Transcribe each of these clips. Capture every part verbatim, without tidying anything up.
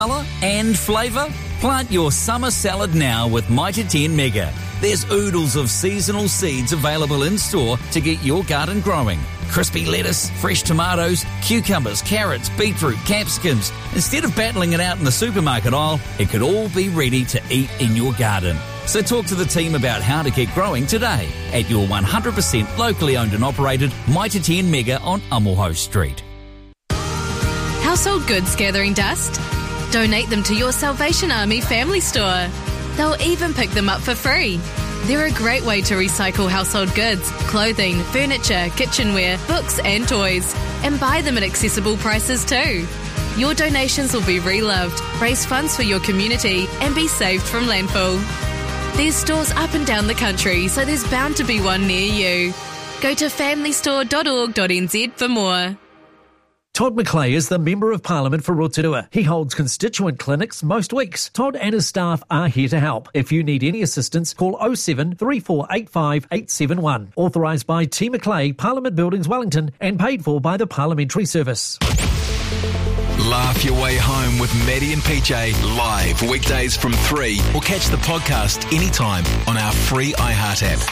colour and flavour? Plant your summer salad now with Mitre ten Mega. There's oodles of seasonal seeds available in-store to get your garden growing. Crispy lettuce, fresh tomatoes, cucumbers, carrots, beetroot, capsicums. Instead of battling it out in the supermarket aisle, it could all be ready to eat in your garden. So talk to the team about how to get growing today at your one hundred percent locally owned and operated Mitre ten Mega on Amoho Street. Household goods gathering dust? Donate them to your Salvation Army family store. They'll even pick them up for free. They're a great way to recycle household goods, clothing, furniture, kitchenware, books and toys, and buy them at accessible prices too. Your donations will be reloved, raise funds for your community, and be saved from landfill. There's stores up and down the country, so there's bound to be one near you. Go to family store dot org dot n z for more. Todd McClay is the Member of Parliament for Rotorua. He holds constituent clinics most weeks. Todd and his staff are here to help. If you need any assistance, call oh seven, three four eight five, eight seven one. Authorised by T McClay, Parliament Buildings, Wellington, and paid for by the Parliamentary Service. Laugh your way home with Maddie and P J live weekdays from three, or catch the podcast anytime on our free iHeart app.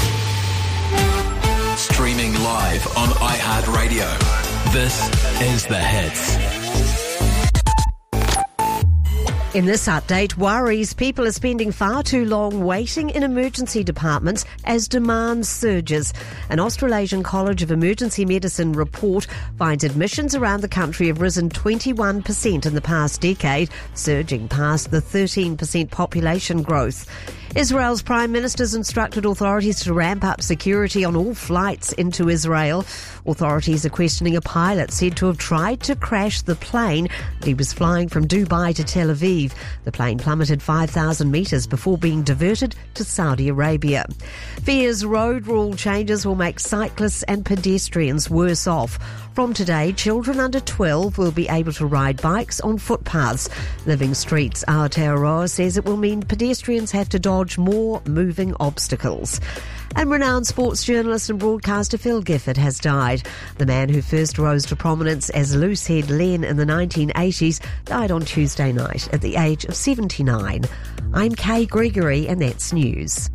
Streaming live on iHeartRadio. This is The Hits. In this update, worries people are spending far too long waiting in emergency departments as demand surges. An Australasian College of Emergency Medicine report finds admissions around the country have risen twenty-one percent in the past decade, surging past the thirteen percent population growth. Israel's Prime Minister's instructed authorities to ramp up security on all flights into Israel. Authorities are questioning a pilot said to have tried to crash the plane that he was flying from Dubai to Tel Aviv. The plane plummeted five thousand metres before being diverted to Saudi Arabia. Fear's road rule changes will make cyclists and pedestrians worse off. From today, children under twelve will be able to ride bikes on footpaths. Living Streets Aotearoa says it will mean pedestrians have to dodge more moving obstacles. And renowned sports journalist and broadcaster Phil Gifford has died. The man who first rose to prominence as Loosehead Len in the nineteen eighties died on Tuesday night at the age of seventy-nine. I'm Kay Gregory, and that's news.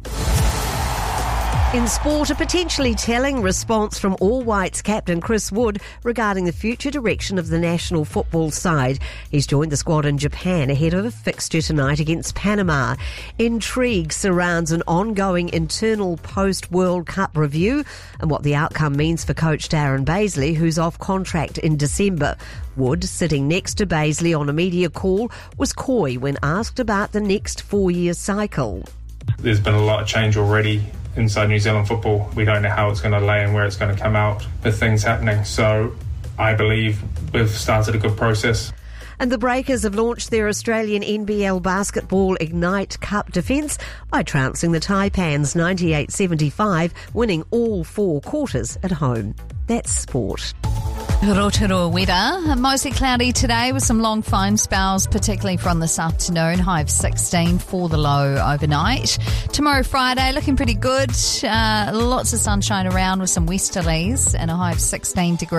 In sport, a potentially telling response from All Whites captain Chris Wood regarding the future direction of the national football side. He's joined the squad in Japan ahead of a fixture tonight against Panama. Intrigue surrounds an ongoing internal post-World Cup review and what the outcome means for coach Darren Bazley, who's off contract in December. Wood, sitting next to Bazley on a media call, was coy when asked about the next four-year cycle. There's been a lot of change already inside New Zealand football. We don't know how it's going to lay and where it's going to come out with things happening. So I believe we've started a good process. And the Breakers have launched their Australian N B L Basketball Ignite Cup defence by trouncing the Taipans ninety-eight seventy-five, winning all four quarters at home. That's sport. Rotorua weather. Mostly cloudy today with some long fine spells, particularly from this afternoon. High of sixteen for the low overnight. Tomorrow, Friday, looking pretty good. Uh, lots of sunshine around with some westerlies and a high of sixteen degrees.